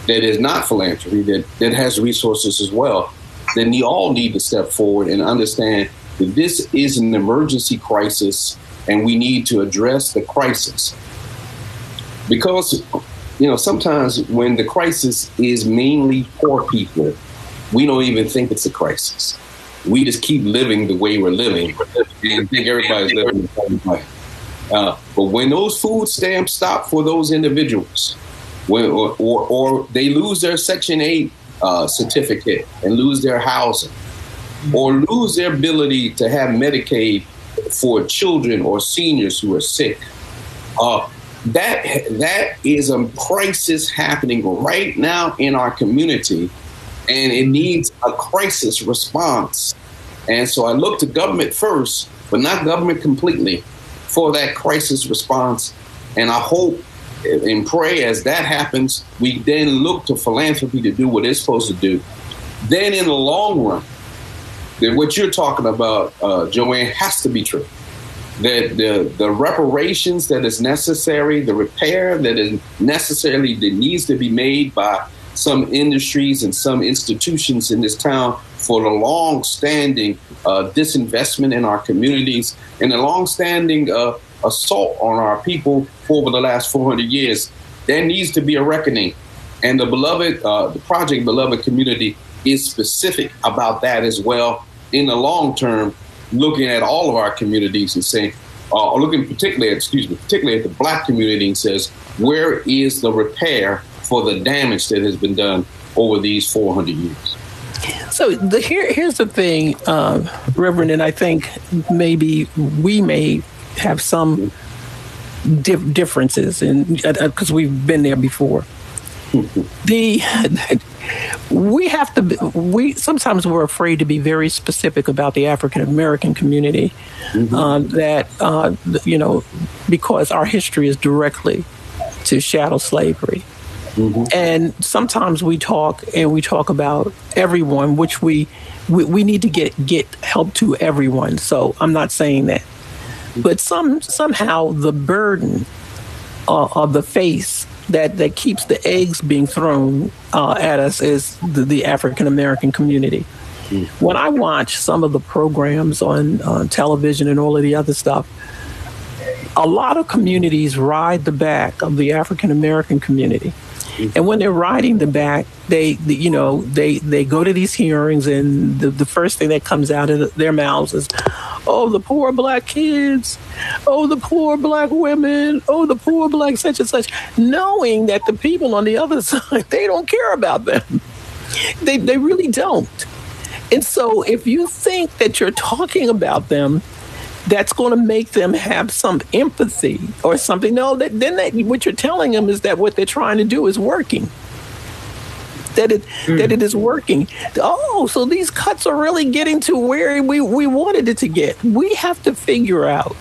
that is not philanthropy, that has resources as well, then we all need to step forward and understand that this is an emergency crisis and we need to address the crisis. Because, sometimes when the crisis is mainly poor people, we don't even think it's a crisis. We just keep living the way we're living and think everybody's living the same way. But when those food stamps stop for those individuals, or they lose their Section 8 certificate and lose their housing, or lose their ability to have Medicaid for children or seniors who are sick, that is a crisis happening right now in our community, and it needs a crisis response. And so I look to government first, but not government completely, for that crisis response. And I hope and pray as that happens, we then look to philanthropy to do what it's supposed to do. Then in the long run, that what you're talking about, Joanne, has to be true. That the reparations that is necessary, the repair that is necessarily that needs to be made by some industries and some institutions in this town for the long-standing disinvestment in our communities and the long-standing assault on our people for over the last 400 years, there needs to be a reckoning. And the Project Beloved community is specific about that as well. In the long term, looking at all of our communities and saying, looking particularly at the Black community and says, where is the repair for the damage that has been done over these 400 years? So here's the thing, Reverend, and I think maybe we may have some differences, because we've been there before. We have to. Sometimes we're afraid to be very specific about the African American community, because our history is directly to chattel slavery. Mm-hmm. And sometimes we talk about everyone, which we need to get help to everyone. So I'm not saying that, but somehow the burden of the face that keeps the eggs being thrown at us is the African American community. Mm-hmm. When I watch some of the programs on television and all of the other stuff, a lot of communities ride the back of the African American community. And when they're riding the back, they go to these hearings, and the first thing that comes out of their mouths is, "Oh, the poor Black kids. Oh, the poor Black women. Oh, the poor Black such and such," knowing that the people on the other side, they don't care about them. They really don't. And so if you think that you're talking about them, that's going to make them have some empathy or something. No, what you're telling them is that what they're trying to do is working. That it is working. Oh, so these cuts are really getting to where we wanted it to get. We have to figure out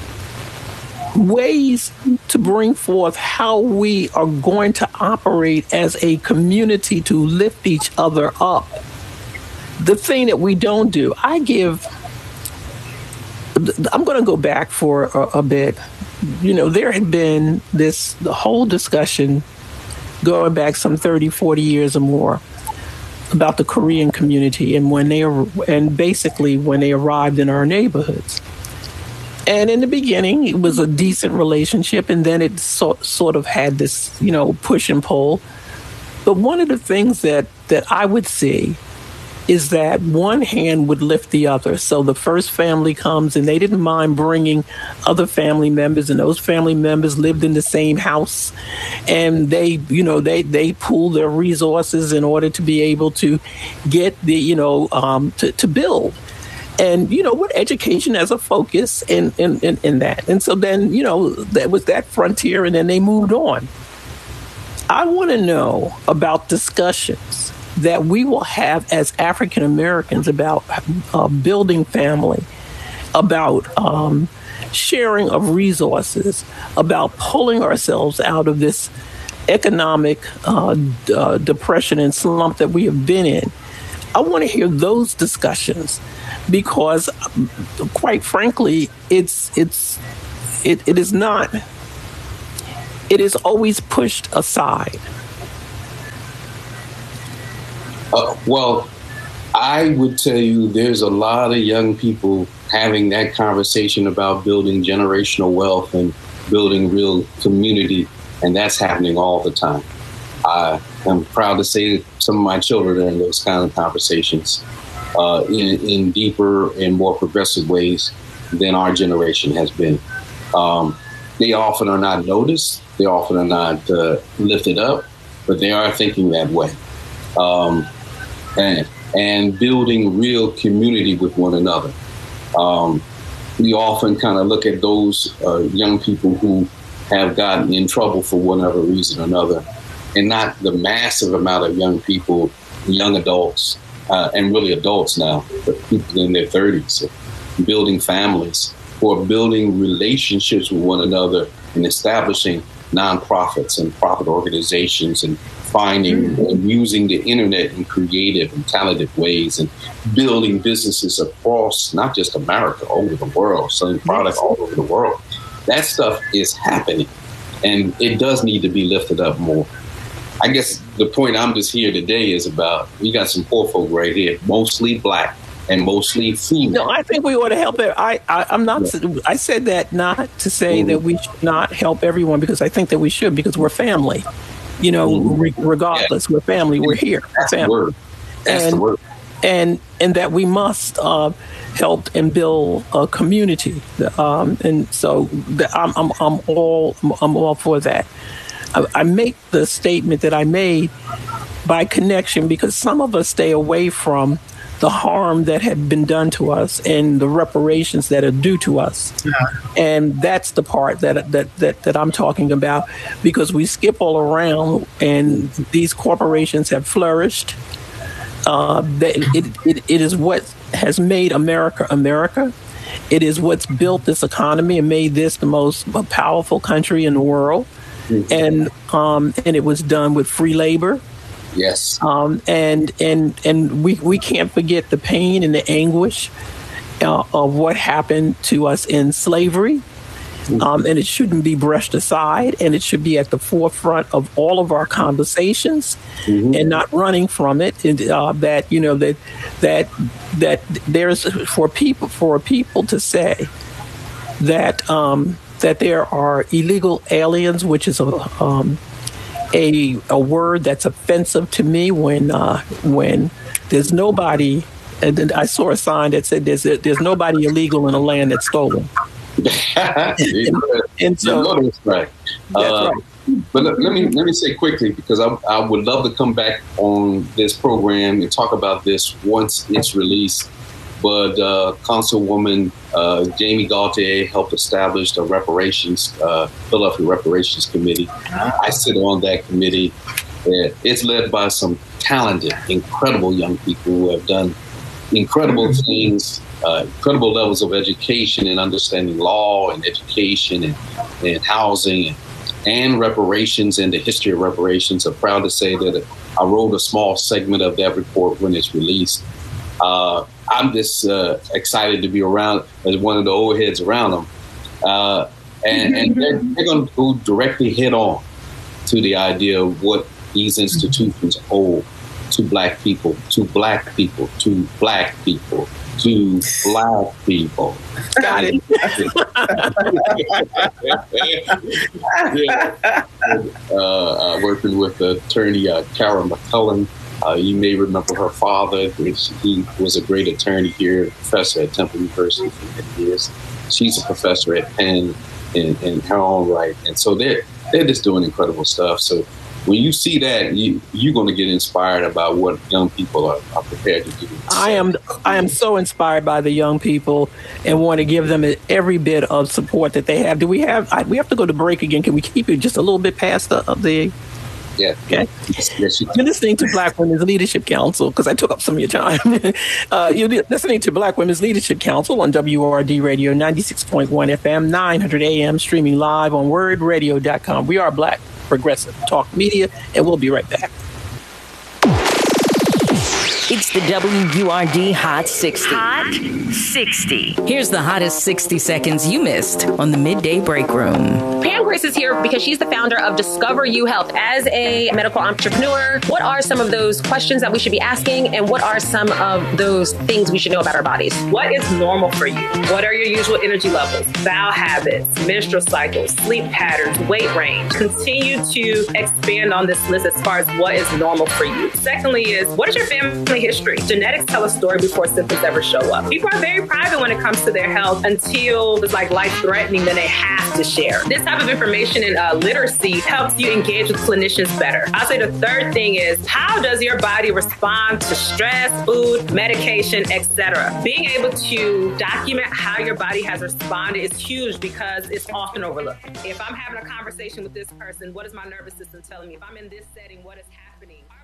ways to bring forth how we are going to operate as a community to lift each other up. The thing that we don't do, I'm going to go back for a bit. There had been the whole discussion going back some 30, 40 years or more about the Korean community and basically when they arrived in our neighborhoods. And in the beginning, it was a decent relationship, and then it sort of had this, push and pull. But one of the things that I would see is that one hand would lift the other. So the first family comes, and they didn't mind bringing other family members, and those family members lived in the same house, and they pool their resources in order to be able to get to build. And, with education as a focus in that. And so then, that was that frontier, and then they moved on. I want to know about discussions that we will have as African Americans about building family, about sharing of resources, about pulling ourselves out of this economic depression and slump that we have been in. I want to hear those discussions because, quite frankly, it is not. It is always pushed aside. Well, I would tell you there's a lot of young people having that conversation about building generational wealth and building real community, and that's happening all the time. I am proud to say that some of my children are in those kind of conversations in deeper and more progressive ways than our generation has been. They often are not noticed. They often are not lifted up, but they are thinking that way. And building real community with one another. We often kind of look at those young people who have gotten in trouble for whatever reason or another, and not the massive amount of young people, young adults, and really adults now, but people in their 30s, building families, who are building relationships with one another and establishing nonprofits and profit organizations and finding and using the internet in creative and talented ways and building businesses across not just America, over the world, selling products all over the world. That stuff is happening, and it does need to be lifted up more. I guess the point I'm just here today is about, we got some poor folk right here, mostly Black and mostly female. No, I think we ought to help it. I'm not. I said that not to say that we should not help everyone, because I think that we should, because we're family. You know, regardless, we're family. We're here. That's family. the word. That's the word. And that we must help and build a community. And so I'm all for that. I make the statement that I made by connection, because some of us stay away from the harm that had been done to us and the reparations that are due to us. Yeah. And that's the part that I'm talking about, because we skip all around and these corporations have flourished. It is what has made America America. It is what's built this economy and made this the most powerful country in the world. Mm-hmm. And it was done with free labor. Yes. And we can't forget the pain and the anguish of what happened to us in slavery. And it shouldn't be brushed aside, and it should be at the forefront of all of our conversations, and not running from it. And that there's for people to say that that there are illegal aliens, which is a word that's offensive to me when there's nobody. And I saw a sign that said there's nobody illegal in a land that's stolen. and so that's right. That's right. But let me say quickly, because I would love to come back on this program and talk about this once it's released. But Councilwoman Jamie Gaultier helped establish the Philadelphia Reparations Committee. I sit on that committee. It's led by some talented, incredible young people who have done incredible things, incredible levels of education and understanding law and education and housing and reparations and the history of reparations. I'm proud to say that I wrote a small segment of that report when it's released. I'm just excited to be around as one of the old heads around them. And they're going to go directly head on to the idea of what these institutions owe to Black people, to Black people, to Black people, to Black people. Got it. Working with attorney Kara McCullen. You may remember her father. He was a great attorney here, professor at Temple University for many years. She's a professor at Penn in her own right. And so they're just doing incredible stuff. So when you see that, you're going to get inspired about what young people are prepared to do. I am so inspired by the young people and want to give them every bit of support that they have. We have to go to break again. Can we keep it just a little bit past the Yeah. Okay. Yes, you're listening to Black Women's Leadership Council, because I took up some of your time. You're listening to Black Women's Leadership Council on WRD Radio 96.1 FM, 900 AM, streaming live on wordradio.com. We are Black Progressive Talk Media, and we'll be right back. It's the WURD Hot 60. Hot 60. Here's the hottest 60 seconds you missed on the Midday Break Room. Pam Grace is here because she's the founder of Discover You Health. As a medical entrepreneur, what are some of those questions that we should be asking, and what are some of those things we should know about our bodies? What is normal for you? What are your usual energy levels, bowel habits, menstrual cycles, sleep patterns, weight range? Continue to expand on this list as far as what is normal for you. Secondly is, what is your family history? Genetics tell a story before symptoms ever show up. People are very private when it comes to their health until it's like life-threatening, then they have to share. This type of information and literacy helps you engage with clinicians better. I'll say the third thing is, how does your body respond to stress, food, medication, etc.? Being able to document how your body has responded is huge because it's often overlooked. If I'm having a conversation with this person, what is my nervous system telling me? If I'm in this setting, what is happening?